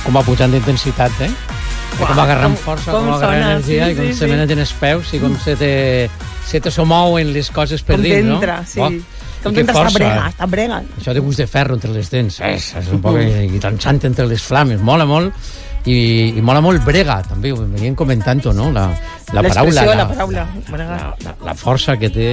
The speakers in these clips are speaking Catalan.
com va pujant d'intensitat, com va agarrant força, com va agarrant energia, i com se menegen els peus, i com se te somouen les coses per dins, no? Com t'entra, sí. Com t'entra, està brega. Això de gust de ferro entre les dents, és un poc guitançant entre les flames, mola molt, i mola molt brega, també, ho venien comentant-ho, no? La paraula, la força que té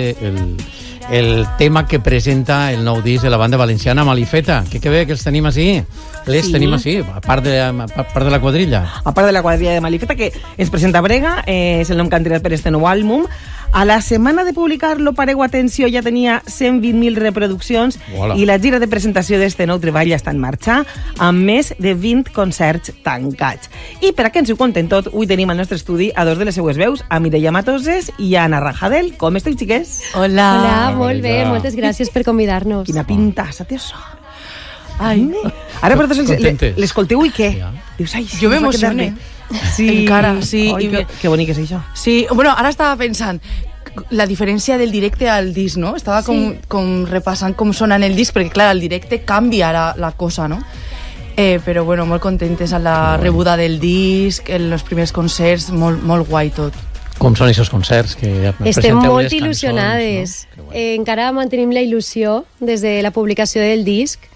el tema que presenta el nou disc de la banda valenciana Malifeta, que bé que els tenim així, tenim així, a part de la quadrilla. A part de la quadrilla de Malifeta, que ens presenta brega, és el nom que han tirat per este nou àlbum. A la setmana de publicar-lo, pareu atenció, ja tenia 120.000 reproduccions. Hola. I la gira de presentació d'este nou treball ja està en marxa, amb més de 20 concerts tancats. I per a que ens ho conten tot, avui tenim al nostre estudi a dos de les seues veus, a Mireia Matoses i a Ana Rajadel. Com esteu, xiques? Hola, molt bé, moltes gràcies per convidar-nos. Quina pintaça té això. Ai, ara per tots l'escolteu i què? Dius, ai, jo m'emocione. Sí, encara, sí. Que bonic és això. Sí, bueno, ara estava pensant la diferència del directe al disc, no? Estava com repassant com sona en el disc, perquè clar, el directe canvia la cosa, no? Però bueno, molt contentes a la rebuda del disc, en els primers concerts, molt guai tot. Com són aquests concerts? Estem molt il·lusionades. No? Encara mantenim la il·lusió des de la publicació del disc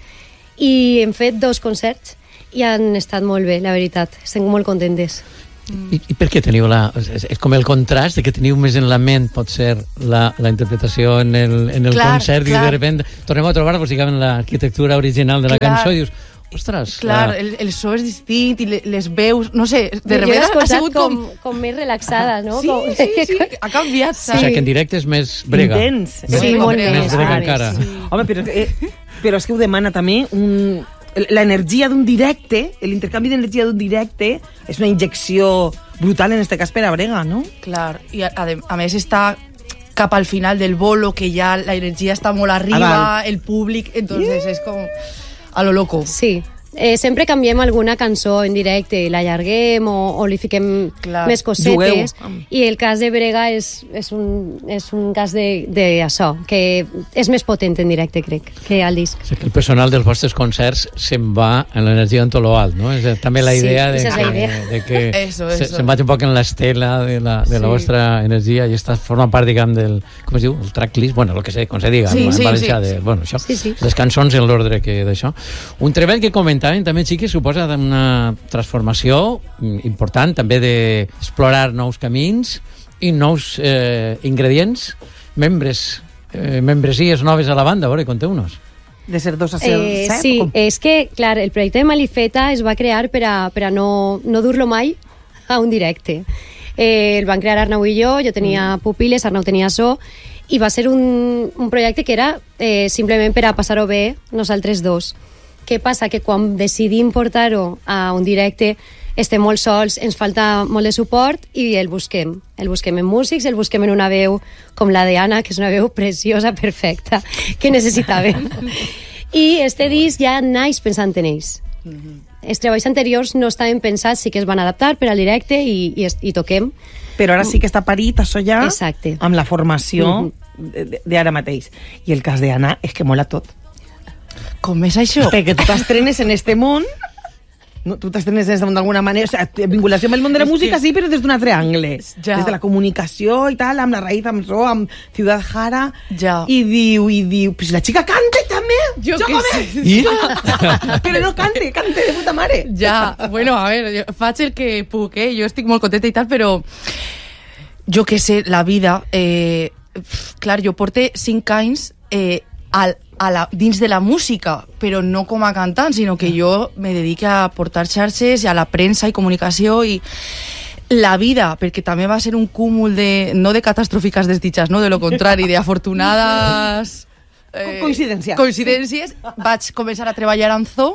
i hem fet 2 concerts i han estat molt bé, la veritat. Estem molt contentes. I per què teniu és com el contrast de que teniu més en la ment, pot ser, la interpretació en el concert, i de sobte tornem a trobar, en l'arquitectura original de la cançó, i dius, ostres... Clar, el so és distint i les veus, no sé, de repente ha sigut com més relaxada, no? Sí, ha canviat. O sigui, que en directe és més brega. Intens. Sí, molt més brega encara. Home, però és que ho demana també l'energia d'un directe, l'intercanvi d'energia d'un directe és una injecció brutal, en este cas per a brega, no? Clar, i a més està cap al final del bolo, que ja l'energia està molt arriba, el públic, entonces és com a lo loco. Sí. Sempre canviem alguna cançó en directe, l'allarguem o li fiquem més cosetes. I el cas de brega és un cas d'això, que és més potent en directe, crec, que al disc. O sigui, que el personal dels vostres concerts se'n va en l'energia en tot lo alt, no? És també la idea de que se'n va un poc en l'estela de la vostra energia, i esta forma part, diguem, del, com es diu, el tracklist, bueno, el que se diga, en valencià, bueno, això, les cançons en l'ordre que d'això. Un treball que comentaven també, xiques, suposa una transformació important, també d'explorar nous camins i nous ingredients, membresies noves a la banda. A veure, conteu-nos. De ser 2 a ser 7? Sí, és que, clar, el projecte de Malifeta es va crear per a no dur-lo mai a un directe. El van crear Arnau i jo tenia pupil·les, Arnau tenia so, i va ser un projecte que era simplement per a passar-ho bé nosaltres dos. Què passa? Que quan decidim portar-ho a un directe estem molt sols, ens falta molt de suport i el busquem. El busquem en músics, el busquem en una veu com la d'Anna, que és una veu preciosa, perfecta, que necessitàvem. I este disc ja naix pensant en ells. Els treballs anteriors no estaven pensats, sí que es van adaptar per al directe i toquem. Però ara sí que està parit, això ja, exacte, amb la formació d'ara mateix. I el cas d'Anna és que mola tot. Com és això? Perquè tu t'estrenes en este món, tu t'estrenes en este món d'alguna manera, o sigui, vinculació amb el món de la música, sí, però des d'un altre angle. Des de la comunicació i tal, amb la raïz, amb so, amb Ciudad Jara, i diu, pues la xica cante també! Jo que sé. Però no cante de puta mare. Ja, bueno, a veure, jo faig el que puc, jo estic molt contenta i tal, però jo que sé, la vida, clar, jo porto 5 anys dins de la música, però no com a cantant, sinó que jo me dedico a portar xarxes i a la premsa i comunicació, i la vida, perquè també va ser un cúmul no de catastróficas desdichas, no, de lo contrari, de afortunades coincidències. Vaig començar a treballar amb Zoo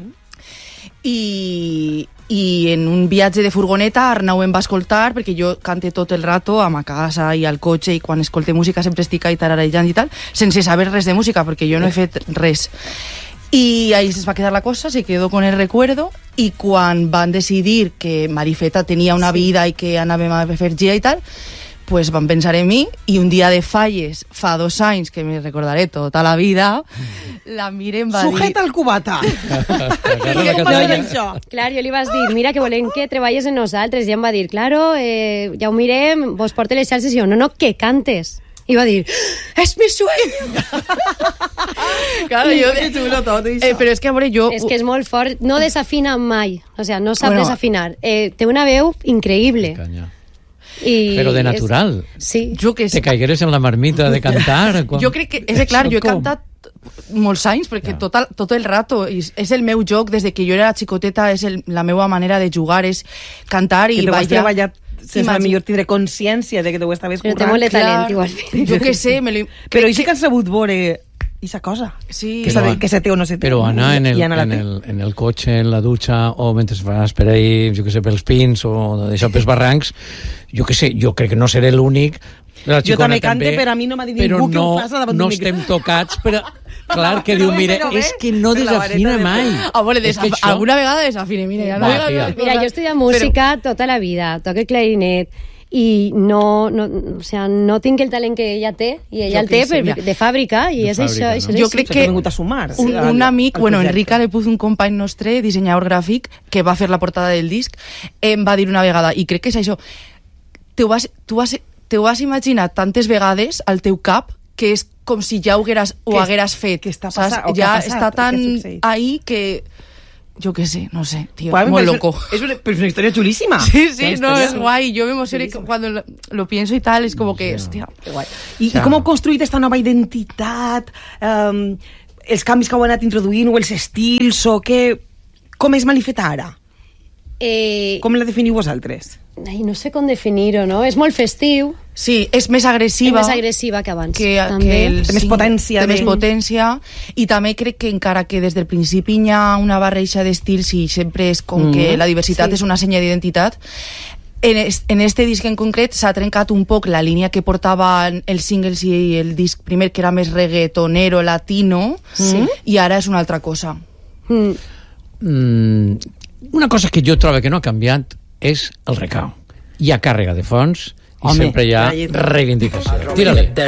i en un viatge de furgoneta Arnau em va escoltar, perquè jo cante tot el rato a ma casa i al cotxe, i quan escolte música sempre estic ahí tararejant i tal, sense saber res de música, perquè jo no he fet res. I ahí es va quedar la cosa, se quedó con el recuerdo, i quan van decidir que Malifeta tenia una vida i que anàvem a fer gira i tal, pues van pensar en mi i un dia de falles, fa 2 anys, que me recordaré tota la vida, la Miren va dir... Sujeta el cubata. Clar, jo li vas dir, mira que volem que treballes en nosaltres, i em va dir, claro, ja ho mirem, vos porte les xarxes, i jo, no, que cantes. I va dir, és mi sueño. Claro, jo... però és que, a veure, jo... És que és molt fort, no desafina mai, o sea, no sap desafinar. Té una veu increïble. Però de natural. Sí. Jo que te caigueres en la marmita de cantar. Jo crec que, és clar, jo he cantat molts anys, perquè tot el rato és el meu joc, des que jo era xicoteta, és la meva manera de jugar, és cantar i ballar. Que t'ho has treballat sense millor tindre consciència de que t'ho estaves currant. Però té molt de talent, igualment. Jo que sé, però i sí que has sabut veure esa cosa, sí. que se té o no se té. Però anar en el cotxe, en la dutxa, o mentre vas per ahí, jo que sé, pels pins, o d'això pels barrancs, jo que sé, jo crec que no seré l'únic. Jo també cante, però a mi no m'ha dit ningú que ho faça davant d'un micro. No estem tocats, però clar que diu, mira, és que no desafina mai. A veure, alguna vegada desafine, mira. Mira, jo he estudiat música tota la vida, toco el clarinet, i no tinc el talent que ella té, i ella el té de fàbrica, i és això. Jo crec que un amic, Enrica Lepuz, un company nostre, dissenyador gràfic, que va fer la portada del disc, em va dir una vegada, i crec que és això, t'ho has imaginat tantes vegades al teu cap que és com si ja ho hagueras fet. Ja està tan ahí que... Jo què sé, no sé, tío, muy loco. Es una historia chulísima. Sí, no, es guay. Yo me emociono cuando lo pienso y tal, es como que, hostia, qué guay. I com heu construït esta nova identitat, els canvis que heu anat introduint, o els estils, o què... Com és Malifeta ara? Com la definiu vosaltres? Ai, no sé com definir-ho, no? És molt festiu. Sí, és més agressiva. És més agressiva que abans. Té més potència. Té més potència. I també crec que encara que des del principi hi ha una barreja d'estils i sempre és com que la diversitat és una senya d'identitat, en este disc en concret s'ha trencat un poc la línia que portaven els singles i el disc primer, que era més reggaetonero, latino, i ara és una altra cosa. Una cosa que jo trobo que no ha canviat és el recau. Hi ha càrrega de fons i sempre hi ha reivindicació. Tira-li.